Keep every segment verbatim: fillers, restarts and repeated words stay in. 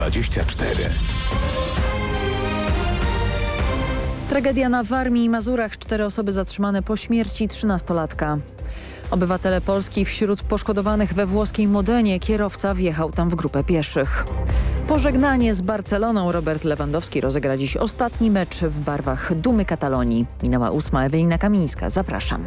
dwadzieścia cztery. Tragedia na Warmii i Mazurach. Cztery osoby zatrzymane po śmierci trzynastolatka. Obywatele Polski wśród poszkodowanych we włoskiej Modenie. Kierowca wjechał tam w grupę pieszych. Pożegnanie z Barceloną. Robert Lewandowski rozegra dziś ostatni mecz w barwach Dumy Katalonii. Minęła ósma. Ewelina Kamińska. Zapraszam.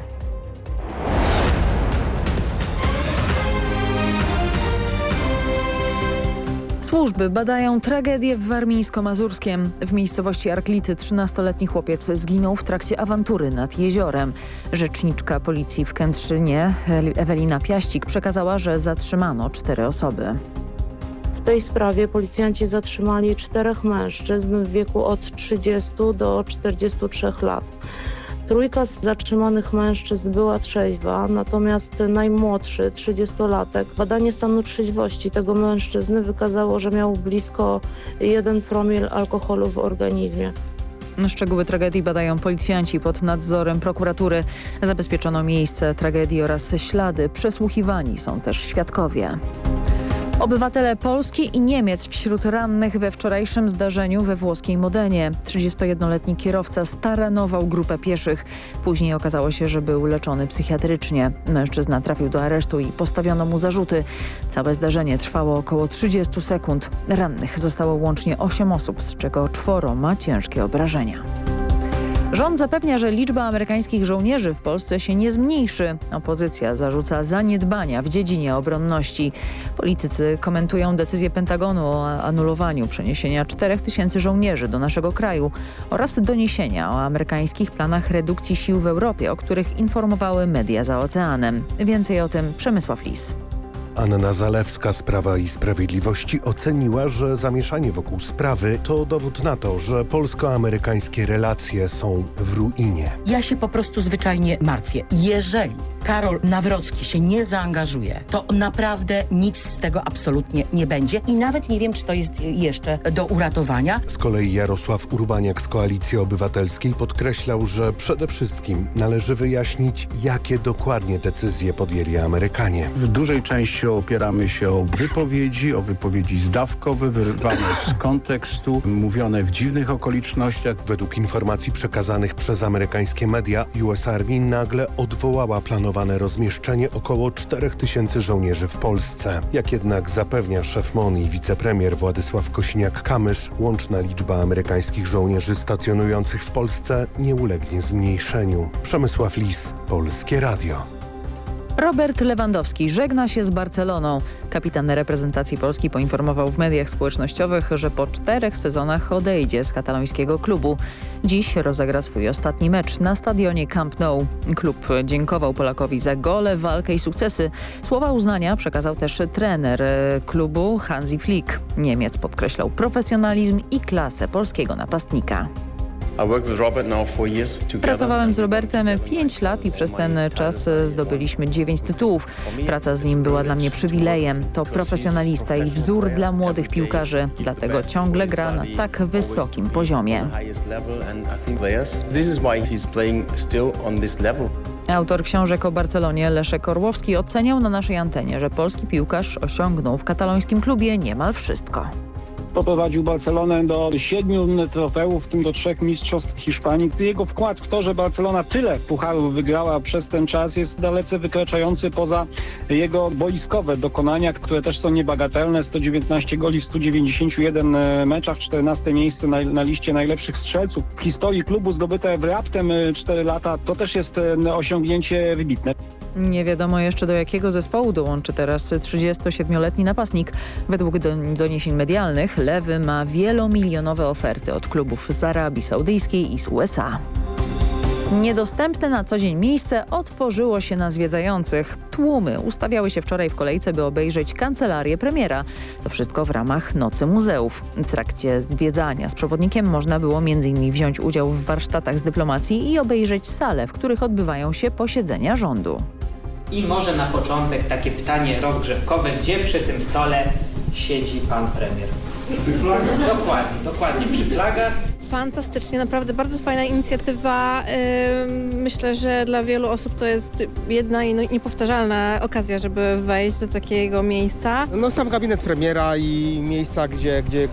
Służby badają tragedię w warmińsko-mazurskiem. W miejscowości Arklity trzynastoletni chłopiec zginął w trakcie awantury nad jeziorem. Rzeczniczka policji w Kętrzynie Ewelina Piaścik przekazała, że zatrzymano cztery osoby. W tej sprawie policjanci zatrzymali czterech mężczyzn w wieku od trzydziestu do czterdziestu trzech lat. Trójka z zatrzymanych mężczyzn była trzeźwa, natomiast najmłodszy, trzydziestolatek, badanie stanu trzeźwości tego mężczyzny wykazało, że miał blisko jeden promil alkoholu w organizmie. Szczegóły tragedii badają policjanci pod nadzorem prokuratury. Zabezpieczono miejsce tragedii oraz ślady. Przesłuchiwani są też świadkowie. Obywatele Polski i Niemiec wśród rannych we wczorajszym zdarzeniu we włoskiej Modenie. trzydziestojednoletni kierowca staranował grupę pieszych. Później okazało się, że był leczony psychiatrycznie. Mężczyzna trafił do aresztu i postawiono mu zarzuty. Całe zdarzenie trwało około trzydziestu sekund. Rannych zostało łącznie osiem osób, z czego czworo ma ciężkie obrażenia. Rząd zapewnia, że liczba amerykańskich żołnierzy w Polsce się nie zmniejszy. Opozycja zarzuca zaniedbania w dziedzinie obronności. Politycy komentują decyzję Pentagonu o anulowaniu przeniesienia czterech tysięcy żołnierzy do naszego kraju oraz doniesienia o amerykańskich planach redukcji sił w Europie, o których informowały media za oceanem. Więcej o tym Przemysław Lis. Anna Zalewska z Prawa i Sprawiedliwości oceniła, że zamieszanie wokół sprawy to dowód na to, że polsko-amerykańskie relacje są w ruinie. Ja się po prostu zwyczajnie martwię. Jeżeli Karol Nawrocki się nie zaangażuje, to naprawdę nic z tego absolutnie nie będzie i nawet nie wiem, czy to jest jeszcze do uratowania. Z kolei Jarosław Urbaniak z Koalicji Obywatelskiej podkreślał, że przede wszystkim należy wyjaśnić, jakie dokładnie decyzje podjęli Amerykanie. W dużej części opieramy się o wypowiedzi, o wypowiedzi zdawkowe, wyrwane z kontekstu, mówione w dziwnych okolicznościach. Według informacji przekazanych przez amerykańskie media, U S Army nagle odwołała planowane rozmieszczenie około czterech tysięcy żołnierzy w Polsce. Jak jednak zapewnia szef M O N i wicepremier Władysław Kosiniak-Kamysz, łączna liczba amerykańskich żołnierzy stacjonujących w Polsce nie ulegnie zmniejszeniu. Przemysław Lis, Polskie Radio. Robert Lewandowski żegna się z Barceloną. Kapitan reprezentacji Polski poinformował w mediach społecznościowych, że po czterech sezonach odejdzie z katalońskiego klubu. Dziś rozegra swój ostatni mecz na stadionie Camp Nou. Klub dziękował Polakowi za gole, walkę i sukcesy. Słowa uznania przekazał też trener klubu Hansi Flick. Niemiec podkreślał profesjonalizm i klasę polskiego napastnika. Pracowałem z Robertem pięć lat i przez ten czas zdobyliśmy dziewięć tytułów. Praca z nim była dla mnie przywilejem. To profesjonalista i wzór dla młodych piłkarzy. Dlatego ciągle gra na tak wysokim poziomie. Autor książek o Barcelonie Leszek Orłowski oceniał na naszej antenie, że polski piłkarz osiągnął w katalońskim klubie niemal wszystko. Poprowadził Barcelonę do siedmiu trofeów, w tym do trzech mistrzostw Hiszpanii. Jego wkład w to, że Barcelona tyle pucharów wygrała przez ten czas, jest dalece wykraczający poza jego boiskowe dokonania, które też są niebagatelne. sto dziewiętnaście goli w stu dziewięćdziesięciu jeden meczach, czternaste miejsce na, na liście najlepszych strzelców w historii klubu, zdobyte w raptem cztery lata. To też jest osiągnięcie wybitne. Nie wiadomo jeszcze, do jakiego zespołu dołączy teraz trzydziestosiedmioletni napastnik. Według doniesień medialnych Lewy ma wielomilionowe oferty od klubów z Arabii Saudyjskiej i z U S A. Niedostępne na co dzień miejsce otworzyło się na zwiedzających. Tłumy ustawiały się wczoraj w kolejce, by obejrzeć kancelarię premiera. To wszystko w ramach Nocy Muzeów. W trakcie zwiedzania z przewodnikiem można było między innymi wziąć udział w warsztatach z dyplomacji i obejrzeć sale, w których odbywają się posiedzenia rządu. I może na początek takie pytanie rozgrzewkowe, gdzie przy tym stole siedzi pan premier? Dokładnie, dokładnie przy flagach. Fantastycznie, naprawdę bardzo fajna inicjatywa. Myślę, że dla wielu osób to jest jedna i niepowtarzalna okazja, żeby wejść do takiego miejsca. No sam gabinet premiera i miejsca, gdzie, gdzie